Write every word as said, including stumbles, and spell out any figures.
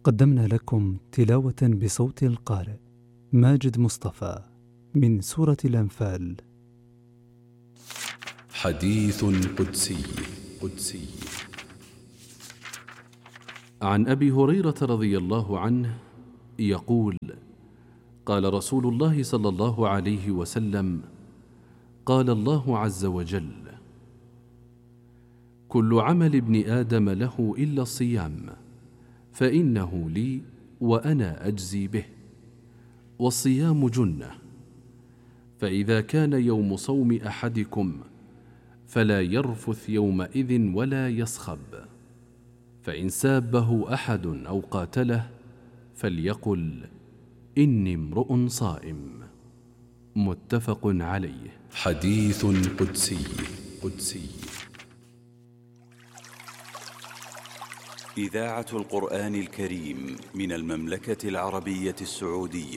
قدمنا لكم تلاوة بصوت القارئ ماجد مصطفى من سورة الأنفال. حديث قدسي قدسي عن أبي هريرة رضي الله عنه يقول: قال رسول الله صلى الله عليه وسلم: قال الله عز وجل: كل عمل ابن آدم له إلا الصيام فإنه لي وأنا أجزي به، والصيام جنة، فإذا كان يوم صوم أحدكم فلا يرفث يومئذ ولا يصخب، فإن سابه أحد أو قاتله فليقل: إني امرؤ صائم. متفق عليه. حديث قدسي قدسي إذاعة القرآن الكريم من المملكة العربية السعودية.